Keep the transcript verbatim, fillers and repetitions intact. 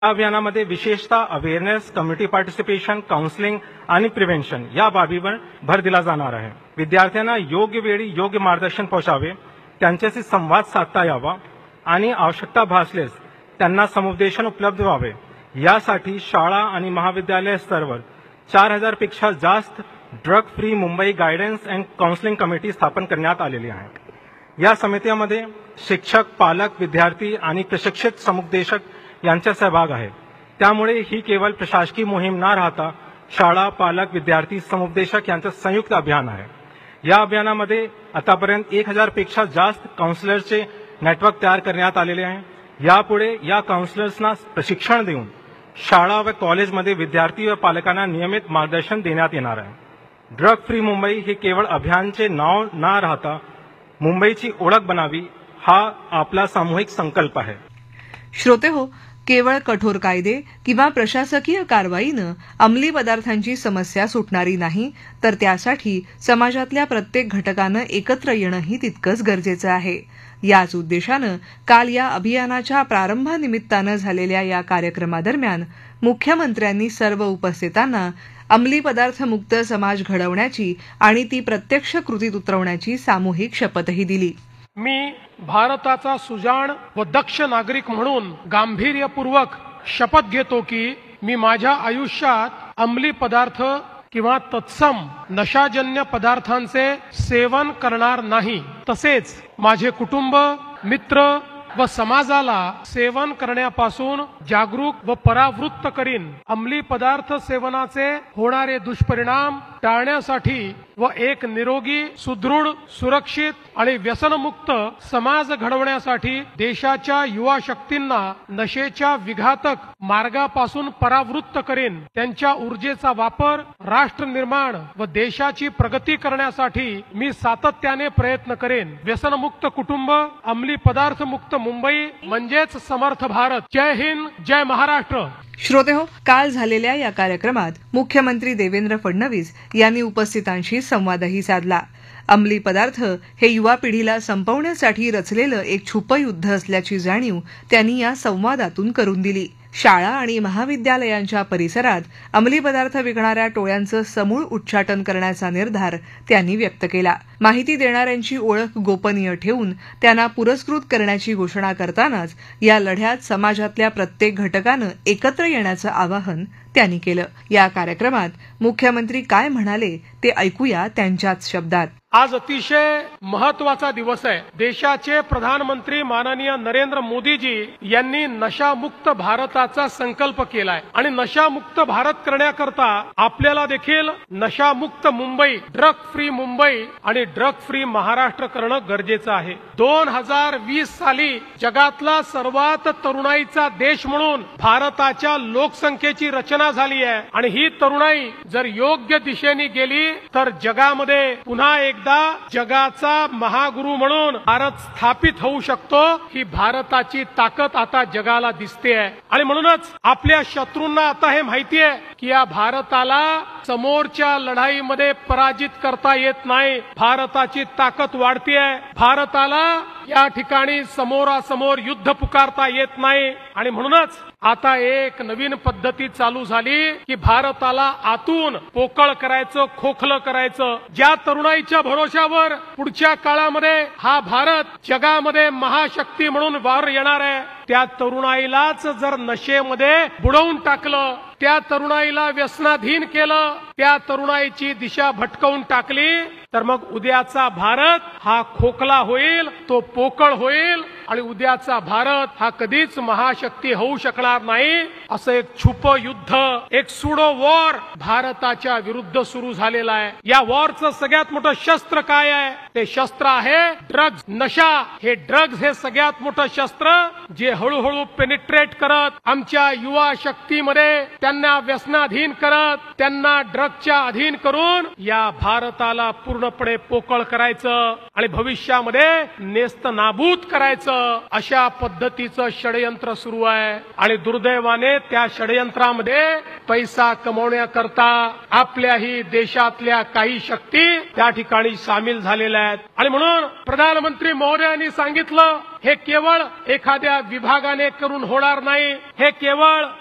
या अभियानामध्ये विशेषतः awareness, community participation, counselling आणि प्रिव्हेन्शन या बाबीवर भर दिला जाणार आहे. विद्यार्थ्यांना योग्य वेळी योग्य मार्गदर्शन पोहोचावे, त्यांच्याशी संवाद साधता यावा आणि आवश्यकता भासल्यास त्यांना समुपदेशन उपलब्ध व्हावे. यासाठी शाळा आणि महाविद्यालय स्तरावर चार हजार पेक्षा जास्त drug free Mumbai guidance and counselling committee स्थापन करण्यात आलेली आहे. या समितीमध्ये शिक्षक, पालक, विद्यार्थी आणि प्रशिक्षित समुपदेशक यांचा सहभाग आहे. त्यामुळे ही केवळ प्रशासकीय मोहीम न राहता शाळा, पालक, विद्यार्थी, समुपदेशक यांचं संयुक्त अभियान आहे. या अभियानामध्ये आतापर्यंत एक हजार पेक्षा जास्त काउन्सिलर्सचे नेटवर्क तयार करण्यात आलेले आहे. यापुढे या काउन्सिलर्सना प्रशिक्षण देऊन शाळा व कॉलेजमध्ये विद्यार्थी व पालकांना नियमित मार्गदर्शन देण्यात येणार आहे. ड्रग फ्री मुंबई हे केवळ अभियानचे नाव न राहता मुंबईची ओळख बनावी हा आपला सामूहिक संकल्प आहे. श्रोते हो, केवळ कठोर कायदे किंवा प्रशासकीय कारवाईनं अंमली पदार्थांची समस्या सुटणारी नाही, तर त्यासाठी समाजातल्या प्रत्येक घटकानं एकत्र येणंही तितकंच गरजेचं आहे. याच उद्देशानं काल या अभियानाच्या प्रारंभानिमित्तानं झालेल्या या कार्यक्रमादरम्यान मुख्यमंत्र्यांनी सर्व उपस्थितांना अंमली पदार्थ मुक्त समाज घडवण्याची आणि ती प्रत्यक्ष कृतीत उतरवण्याची सामूहिक शपथही दिली. मी भारताचा सुजाण व दक्ष नागरिक म्हणून गांभीर्यपूर्वक शपथ घेतो की मी माझ्या आयुष्यात अंमली पदार्थ किंवा तत्सम नशाजन्य पदार्थांचे सेवन करणार नाही. तसेच माझे कुटुंब, मित्र व समाजाला सेवन करण्यापासून जागरूक व परावृत्त करीन. अंमली पदार्थ सेवनाचे होणारे दुष्परिणाम टाळण्यासाठी व एक निरोगी, सुदृढ, सुरक्षित आणि व्यसनमुक्त समाज घडवण्यासाठी देशाच्या युवा शक्तींना नशेच्या विघातक मार्गापासून परावृत्त करेन. त्यांच्या ऊर्जेचा वापर राष्ट्र निर्माण व देशाची प्रगती करण्यासाठी मी सातत्याने प्रयत्न करेन. व्यसनमुक्त कुटुंब, अंमली पदार्थ मुक्त मुंबई म्हणजेच समर्थ भारत. जय हिंद, जय महाराष्ट्र. श्रोते हो, काल झालेल्या या कार्यक्रमात मुख्यमंत्री देवेंद्र फडणवीस यांनी उपस्थितांशी संवादही साधला. अंमली पदार्थ हे युवा पिढीला संपवण्यासाठी रचलेलं एक छुपं युद्ध असल्याची जाणीव त्यांनी या संवादातून करून दिली. शाळा आणि महाविद्यालयांच्या परिसरात अंमली पदार्थ विकणाऱ्या टोळ्यांचं समूळ उच्चाटन करण्याचा निर्धार त्यांनी व्यक्त केला. माहिती देणाऱ्यांची ओळख गोपनीय ठेवून त्यांना पुरस्कृत करण्याची घोषणा करतानाच या लढ्यात समाजातल्या प्रत्येक घटकानं एकत्र येण्याचं आवाहन त्यांनी केलं. या कार्यक्रमात मुख्यमंत्री काय म्हणाले ते ऐकूया त्यांच्याच शब्दात. आज अतिशय महत्वाचा दिवस आहे. देशाचे प्रधानमंत्री माननीय नरेंद्र मोदीजी यांनी नशामुक्त भारताचा संकल्प केलाय आणि नशामुक्त भारत करण्याकरता आपल्याला देखील नशामुक्त मुंबई, ड्रग फ्री मुंबई आणि ड्रग फ्री महाराष्ट्र करणं गरजेचं आहे. दोन हजार वीस साली जगातला सर्वात तरुणाईचा देश म्हणून भारताच्या लोकसंख्येची रचना झाली आहे आणि ही तरुणाई जर योग्य दिशेने गेली तर जगामध्ये पुन्हा एक जगाचा महागुरु म्हणून भारत स्थापित होऊ शकतो. ही भारताची ताकद आता जगाला दिसते आहे आणि म्हणूनच आपल्या शत्रूंना आता हे माहिती आहे की या भारताला समोरच्या लढाईमध्ये पराजित करता येत नाही. भारताची ताकद वाढते आहे. भारताला या ठिकाणी समोरासमोर युद्ध पुकारता येत नाही आणि म्हणूनच आता एक नवीन पद्धती चालू झाली की भारताला आतून पोकळ करायचं, खोखलं करायचं. ज्या तरुणाईच्या भरोशावर पुढच्या काळामध्ये हा भारत जगामध्ये महाशक्ती म्हणून वर येणार आहे, त्या तरुणाईलाच जर नशेमध्ये बुडवून टाकलं, त्या तरुणाईला व्यसनाधीन केलं, त्या तरुणाईची दिशा भटकवून टाकली तर मग उद्याचा भारत हा खोखला होईल, तो पोकळ होईल आणि उद्याचा भारत हा कधीच महाशक्ती होऊ शकणार नाही. असं एक छुपं युद्ध, एक सुडो वॉर भारताच्या विरुद्ध सुरू झालेला आहे. या वॉरचं सगळ्यात मोठं शस्त्र काय आहे? ते शस्त्र आहे ड्रग्ज, नशा. हे ड्रग्ज हे सगळ्यात मोठं शस्त्र जे हळूहळू पेनिट्रेट करत आमच्या युवा शक्तीमध्ये त्यांना व्यसनाधीन करत, त्यांना ड्रगच्या अधीन करून या भारताला पूर्णपणे पोकळ करायचं आणि भविष्यामध्ये नेस्त नाबूद करायचं, अशा पद्धतीचं षडयंत्र सुरू आहे. आणि दुर्दैवाने त्या षडयंत्रामध्ये पैसा कमवण्याकरता आपल्याही देशातल्या काही शक्ती त्या ठिकाणी सामील झालेल्या आहेत. आणि म्हणून प्रधानमंत्री महोदयांनी सांगितलं हे केवळ एखाद्या विभागाने करून होणार नाही. हे केवळ